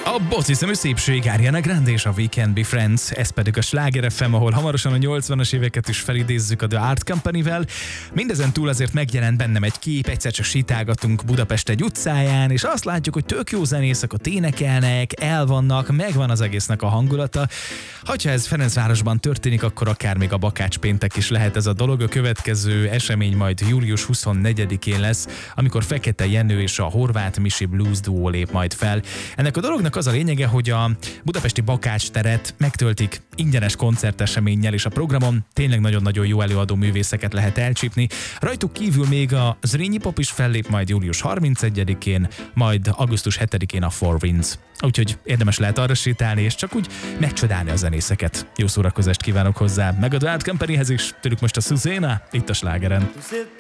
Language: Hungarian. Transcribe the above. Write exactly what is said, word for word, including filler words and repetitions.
A bociszemű szépség, Ariana Grande és a We Can Be Friends, ez pedig a Sláger ef em, ahol hamarosan a nyolcvanas éveket is felidézzük a The Art Company-vel. Mindezen túl azért megjelent bennem egy kép, egyszer csak sétálgatunk Budapest egy utcáján, és azt látjuk, hogy tök jó zenészek, énekelnek, el vannak, megvan az egésznek a hangulata. Ha ez Ferencvárosban történik, akkor akár még a Bakács péntek is lehet ez a dolog. A következő esemény majd július huszonnegyedikén lesz, amikor Fekete Jenő és a Horváth Misi Blues Duo lép majd fel. Ennek a dolognak az a lényege, hogy a budapesti Bakács teret megtöltik ingyenes koncerteseménnyel, és a programon tényleg nagyon-nagyon jó előadó művészeket lehet elcsípni. Rajtuk kívül még a Zrínyi Pop is fellép majd július harmincegyedikén, majd augusztus hetedikén a Four Winds. Úgyhogy érdemes lehet arra sétálni, és csak úgy megcsodálni a zenészeket. Jó szórakozást kívánok hozzá, meg a The Art Companyhez is, tőlük most a Szuzéna, itt a Slágeren.